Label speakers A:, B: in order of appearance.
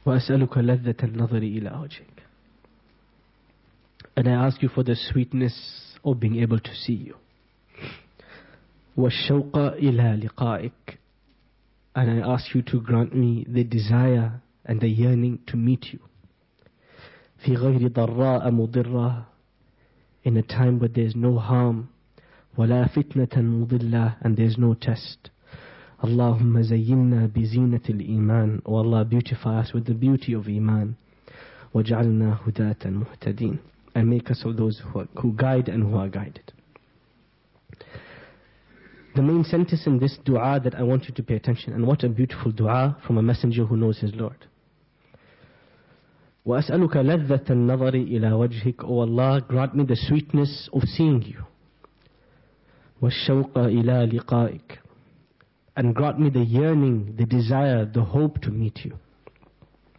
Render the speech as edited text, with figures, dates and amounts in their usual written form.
A: وأسألك لذة النظر إلى وجهك. And I ask you for the sweetness of being able to see you. والشوق إلى لقائك. And I ask you to grant me the desire and the yearning to meet you. في غير ضراء مضرة, in a time where there is no harm, ولا فتنة مضلة, and there is no test. اللهم زينا بزينة الإيمان. O Allah, beautify us with the beauty of Iman. وجعلنا هداة مهتدين, and make us of those who guide and who are guided. The main sentence in this dua that I want you to pay attention, and what a beautiful dua from a messenger who knows his Lord. وَأَسْأَلُكَ لَذَّةَ النَّظَرِ إِلَى وَجْهِكَ. O Allah, grant me the sweetness of seeing you. وَالشَّوْقَ إِلَى لِقَائِكَ. And grant me the yearning, the desire, the hope to meet you.